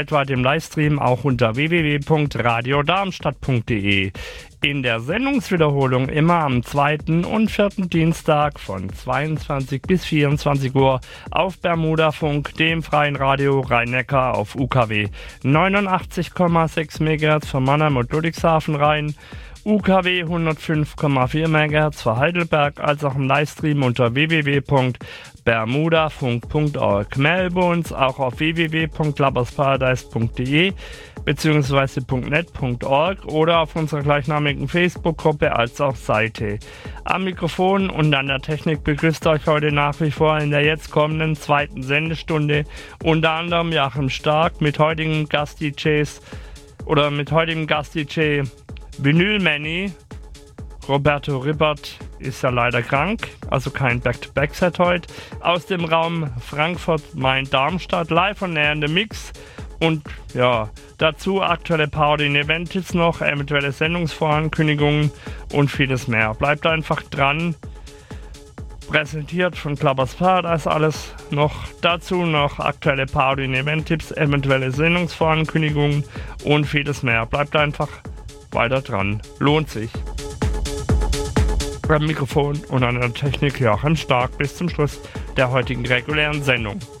weltweit im Livestream auch unter www.radiodarmstadt.de. In der Sendungswiederholung immer am 2. und 4. Dienstag von 22 bis 24 Uhr auf Bermudafunk, dem freien Radio Rhein-Neckar auf UKW 89,6 MHz für Mannheim und Ludwigshafen Rhein, UKW 105,4 MHz für Heidelberg, als auch im Livestream unter www.bermudafunk.org. Melbourne auch auf www.loversparadise.de bzw. .net.org oder auf unserer gleichnamigen Facebook-Gruppe als auch Seite. Am Mikrofon und an der Technik begrüßt euch heute nach wie vor in der jetzt kommenden zweiten Sendestunde unter anderem Joachim Stark mit heutigem Gast-DJ Vinyl Manny. Roberto Ribbert ist ja leider krank, also kein Back-to-Back-Set heute. Aus dem Raum Frankfurt-Main-Darmstadt, live und näher in der Mix. Und ja, dazu aktuelle Party und Event-Tipps noch, eventuelle Sendungsvorankündigungen und vieles mehr. Bleibt einfach dran. Präsentiert von Clubbers Paradise alles noch. Dazu noch aktuelle Party und Event-Tipps, eventuelle Sendungsvorankündigungen und vieles mehr. Bleibt einfach weiter dran. Lohnt sich. Beim Mikrofon und an der Technik Joachim Stark bis zum Schluss der heutigen regulären Sendung.